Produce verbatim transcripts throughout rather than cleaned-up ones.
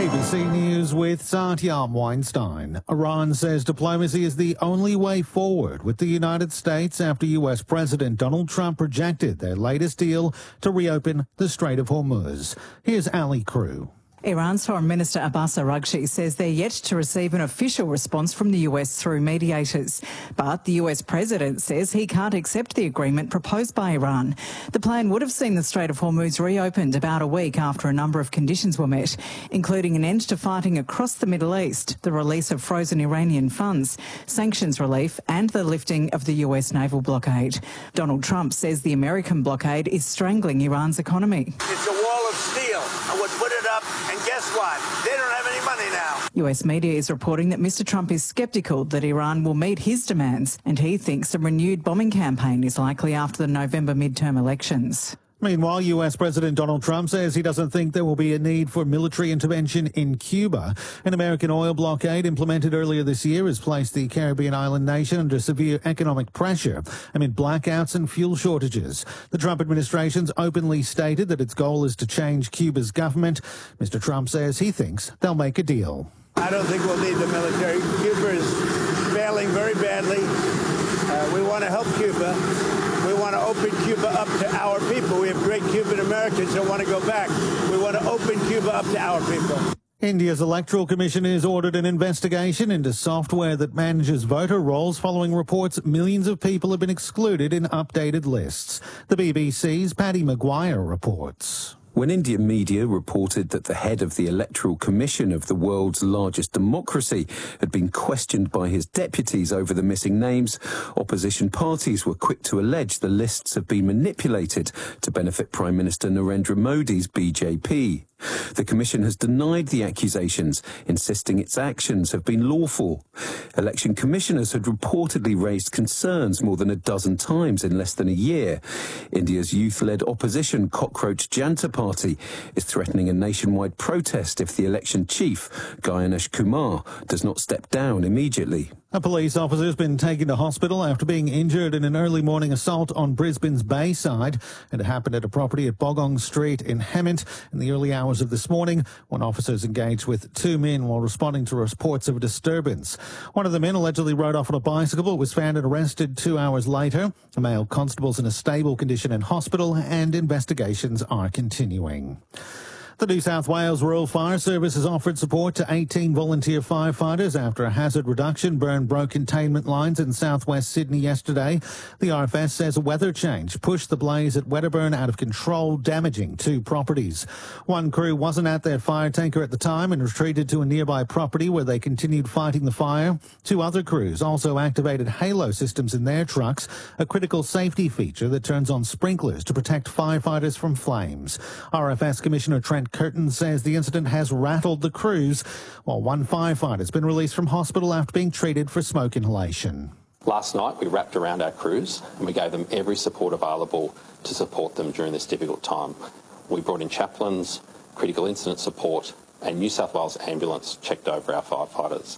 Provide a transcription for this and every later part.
B B C News with Satyam Weinstein. Iran says diplomacy is the only way forward with the United States after U S President Donald Trump rejected their latest deal to reopen the Strait of Hormuz. Here's Ali Crew. Iran's Foreign Minister Abbas Araghchi says they're yet to receive an official response from the U S through mediators. But the U S President says he can't accept the agreement proposed by Iran. The plan would have seen the Strait of Hormuz reopened about a week after a number of conditions were met, including an end to fighting across the Middle East, the release of frozen Iranian funds, sanctions relief and the lifting of the U S naval blockade. Donald Trump says the American blockade is strangling Iran's economy. It's a wall of steel. I would put it up. And guess what? They don't have any money now. U S media is reporting that Mister Trump is sceptical that Iran will meet his demands, and he thinks a renewed bombing campaign is likely after the November midterm elections. Meanwhile, U S President Donald Trump says he doesn't think there will be a need for military intervention in Cuba. An American oil blockade implemented earlier this year has placed the Caribbean island nation under severe economic pressure amid blackouts and fuel shortages. The Trump administration's openly stated that its goal is to change Cuba's government. Mister Trump says he thinks they'll make a deal. I don't think we'll need the military. Cuba is failing very badly. Uh, we want to help Cuba. We want to open Cuba up to our people. We have great Cuban Americans that want to go back. We want to open Cuba up to our people. India's Electoral Commission has ordered an investigation into software that manages voter rolls following reports millions of people have been excluded in updated lists. The B B C's Paddy Maguire reports. When Indian media reported that the head of the Electoral Commission of the world's largest democracy had been questioned by his deputies over the missing names, opposition parties were quick to allege the lists have been manipulated to benefit Prime Minister Narendra Modi's B J P. The Commission has denied the accusations, insisting its actions have been lawful. Election commissioners had reportedly raised concerns more than a dozen times in less than a year. India's youth-led opposition Cockroach Janta Party is threatening a nationwide protest if the election chief, Ganesh Kumar, does not step down immediately. A police officer has been taken to hospital after being injured in an early morning assault on Brisbane's Bayside. It happened at a property at Bogong Street in Hemmant in the early hours of this morning when officers engaged with two men while responding to reports of a disturbance. One of the men allegedly rode off on a bicycle but was found and arrested two hours later. A male constable's in a stable condition in hospital and investigations are continuing. The New South Wales Rural Fire Service has offered support to eighteen volunteer firefighters after a hazard reduction burn broke containment lines in southwest Sydney yesterday. The R F S says a weather change pushed the blaze at Wedderburn out of control, damaging two properties. One crew wasn't at their fire tanker at the time and retreated to a nearby property where they continued fighting the fire. Two other crews also activated halo systems in their trucks, a critical safety feature that turns on sprinklers to protect firefighters from flames. R F S Commissioner Trent Curtin says the incident has rattled the crews, while one firefighter has been released from hospital after being treated for smoke inhalation. Last night we wrapped around our crews and we gave them every support available to support them during this difficult time. We brought in chaplains, critical incident support, and New South Wales Ambulance checked over our firefighters.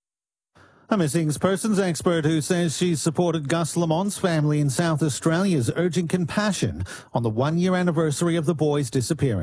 A missing persons expert who says she's supported Gus Lamont's family in South Australia is urging compassion on the one-year anniversary of the boy's disappearance.